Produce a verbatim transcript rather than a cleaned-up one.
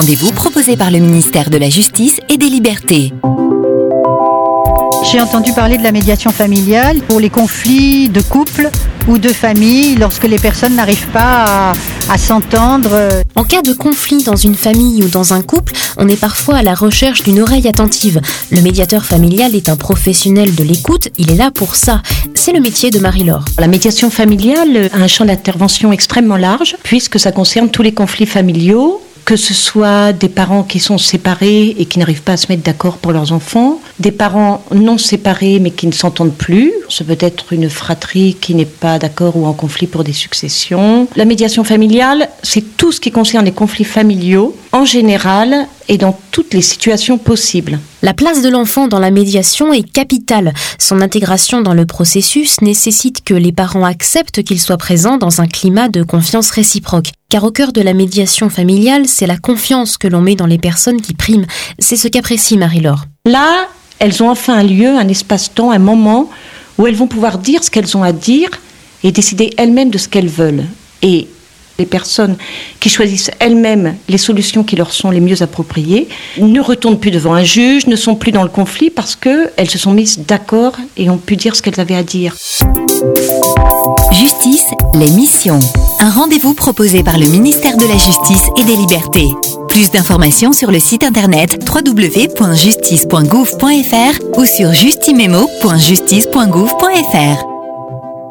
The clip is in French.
rendez-vous proposé par le ministère de la Justice et des Libertés. J'ai entendu parler de la médiation familiale pour les conflits de couple ou de famille lorsque les personnes n'arrivent pas à, à s'entendre. En cas de conflit dans une famille ou dans un couple, on est parfois à la recherche d'une oreille attentive. Le médiateur familial est un professionnel de l'écoute, il est là pour ça. C'est le métier de Marie-Laure. La médiation familiale a un champ d'intervention extrêmement large puisque ça concerne tous les conflits familiaux, que ce soit des parents qui sont séparés et qui n'arrivent pas à se mettre d'accord pour leurs enfants, des parents non séparés mais qui ne s'entendent plus, ça peut être une fratrie qui n'est pas d'accord ou en conflit pour des successions. La médiation familiale, c'est tout ce qui concerne les conflits familiaux en général et dans toutes les situations possibles. La place de l'enfant dans la médiation est capitale. Son intégration dans le processus nécessite que les parents acceptent qu'il soit présent dans un climat de confiance réciproque. Car au cœur de la médiation familiale, c'est la confiance que l'on met dans les personnes qui priment. C'est ce qu'apprécie Marie-Laure. Là, elles ont enfin un lieu, un espace-temps, un moment où elles vont pouvoir dire ce qu'elles ont à dire et décider elles-mêmes de ce qu'elles veulent. Et les personnes qui choisissent elles-mêmes les solutions qui leur sont les mieux appropriées ne retournent plus devant un juge, ne sont plus dans le conflit parce qu'elles se sont mises d'accord et ont pu dire ce qu'elles avaient à dire. Justice, l'émission. Un rendez-vous proposé par le ministère de la Justice et des Libertés. Plus d'informations sur le site internet w w w point justice point gouv point f r ou sur justimemo point justice point gouv point f r.